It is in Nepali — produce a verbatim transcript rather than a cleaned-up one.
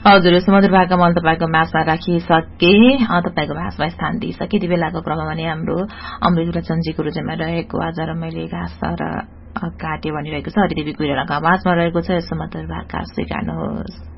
हजुर यस मधुर भागमा मैले तपाईँको म्याचमा राखिसके तपाईँको भाषमा स्थान दिइसके यति बेलाको क्रममा भने हाम्रो अमृत चन्दजीको रोजेमा रहेको आज र मैले घाँस र काटे भनिरहेको छ हरिदेवी कोइरालाको आवाजमा रहेको छ यस मधुर भागका स्वीकार्नुहोस्।